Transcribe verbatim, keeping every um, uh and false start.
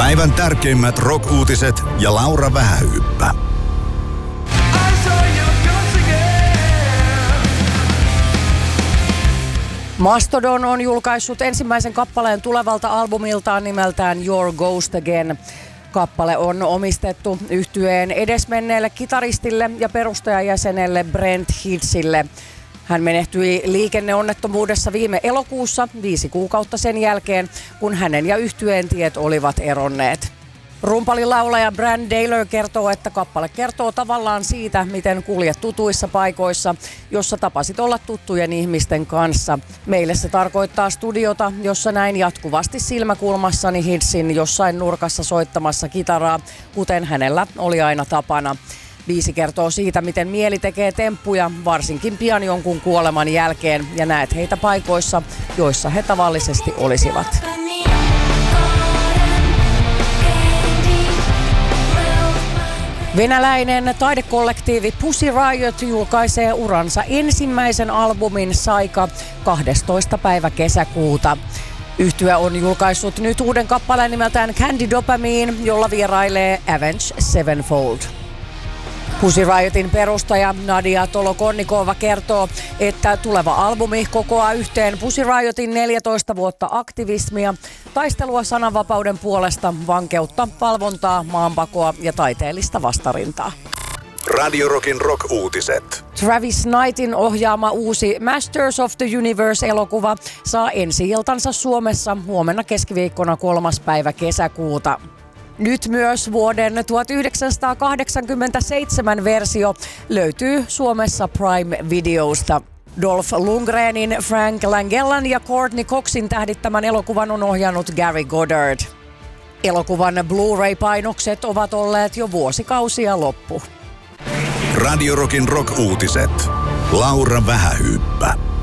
Päivän tärkeimmät rock-uutiset ja Laura Vähähyyppä. Mastodon on julkaissut ensimmäisen kappaleen tulevalta albumiltaan nimeltään Your Ghost Again. Kappale on omistettu yhtyeen edesmenneelle kitaristille ja perustajajäsenelle Brent Hidsille. Hän menehtyi liikenneonnettomuudessa viime elokuussa viisi kuukautta sen jälkeen, kun hänen ja yhtyeen tiet olivat eronneet. Rumpalilaulaja Brann Dailor kertoo, että kappale kertoo tavallaan siitä, miten kuljet tutuissa paikoissa, jossa tapasit olla tuttujen ihmisten kanssa. Meille se tarkoittaa studiota, jossa näin jatkuvasti silmäkulmassani Hidsin jossain nurkassa soittamassa kitaraa, kuten hänellä oli aina tapana. Biisi kertoo siitä, miten mieli tekee temppuja, varsinkin pian jonkun kuoleman jälkeen, ja näet heitä paikoissa, joissa he tavallisesti olisivat. Venäläinen taidekollektiivi Pussy Riot julkaisee uransa ensimmäisen albumin Saika kahdestoista päivä kesäkuuta. Yhtye on julkaissut nyt uuden kappaleen nimeltään Candy Dopamine, jolla vierailee Avenged Sevenfold. Pussy Riotin perustaja Nadia Tolokonnikova kertoo, että tuleva albumi kokoaa yhteen Pussy Riotin neljätoista vuotta aktivismia, taistelua sananvapauden puolesta, vankeutta, valvontaa, maanpakoa ja taiteellista vastarintaa. Radio Rockin rock-uutiset. Travis Knightin ohjaama uusi Masters of the Universe-elokuva saa ensi-iltansa Suomessa huomenna keskiviikkona kolmas päivä kesäkuuta. Nyt myös vuoden tuhatyhdeksänsataakahdeksankymmentäseitsemän versio löytyy Suomessa Prime-videosta. Dolph Lundgrenin, Frank Langellan ja Courtney Coxin tähdittämän elokuvan on ohjannut Gary Goddard. Elokuvan Blu-ray-painokset ovat olleet jo vuosikausia loppu. Radio Rockin rock-uutiset. Laura Vähähyyppä.